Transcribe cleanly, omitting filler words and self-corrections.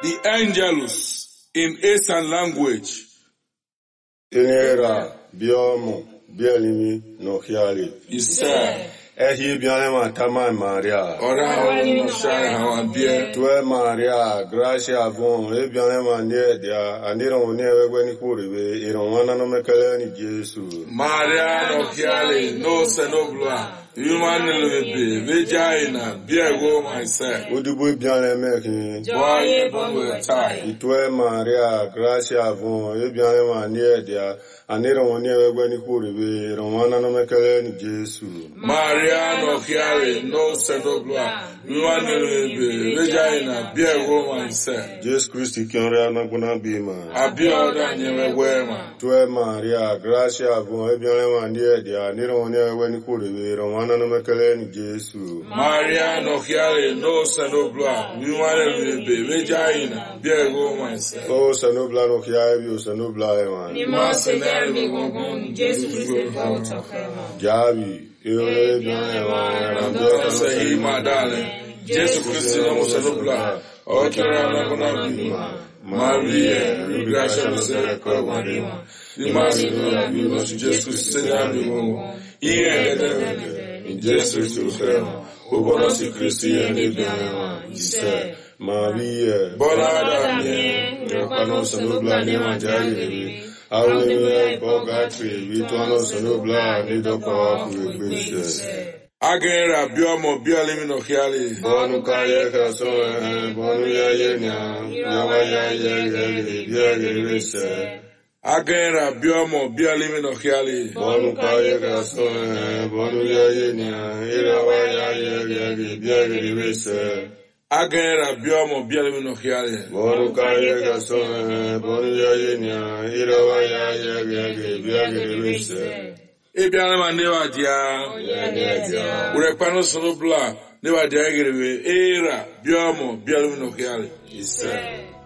the angelus in Eastern language. Inera, biomo, bielimi, no hiali. Isa. Ehi bianema tama Maria. Ora no shai hawambie. Tue Maria, gracia avon, e bianema niedia, andiro uniewe ni kuribe, ironwana no mekele ni Jesu. Maria no hiali, no senobla. Human lebe, vagina, biego myself. Udubu bianemeki. Boy, boy, tie. Itue Maria, gracia avon, e bianema niedia, andiro uniewe ni kuribe, ironwana no mekele ni Jesu. Maria no hiali, no senobla. Human lebe, vagina, biego myself. Jesus Christ, Kyora Naguna Bima. Abioda nyewema. Tue Maria, gracia avon, e bianema niedia, andiro uniewe ni kuribe, Romana no mekele ni Jesu. Maria no hiali, no senobla. Human lebe, vagina, biego myself. O sanubla no kiabi, o sanubla eman. Ni masenere mi gongon, Jesu Christ volta kema. Jabi, eole bien eman, Andora sahi madale. Jesu Christ no senobla. Okera na kuna bima. Maria, gracia no se kwa marima. Ni masenere mi no Jesu Christ na bimo. Iye de in Jesu Christ kema. Obono si Christ ye ni bien. Ise. Maria, Bonada mie. Repano sanubla ni manjari. Hallelujah, Bogatri, Vituano sanubla, Nido Power, Christian. Agera biomo biolimi no hiali. Bonu kaye kaso, bonu ya yenya, yawa ya ye, biya rese. Agera biomo biolimi no hiali. Bonu kaye kaso, bonu ya yenya, yawa ya ye, biya rese. Agera biomo biolimi no hiali. Bonu kaye kaso, bonu ya yenya, yawa ya ye, biya rese. Ebiana ma newa dia. Urepano sonobla newa dia gerewe. Era biomo biolimi no hiali. Isa.